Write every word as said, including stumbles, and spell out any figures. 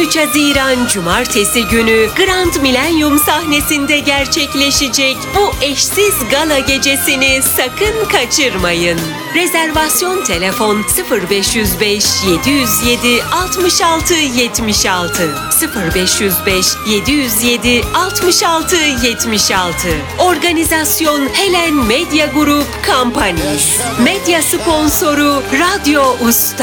üç Haziran Cumartesi günü Grand Millennium sahnesinde gerçekleşecek bu eşsiz gala gecesini sakın kaçırmayın. Rezervasyon telefon sıfır beş yüz beş yedi yüz yedi altmış altı yetmiş altı sıfır beş yüz beş yedi yüz yedi altmış altı yetmiş altı. Organizasyon Helen Medya Grup Company. Medya sponsoru Radyo Usta.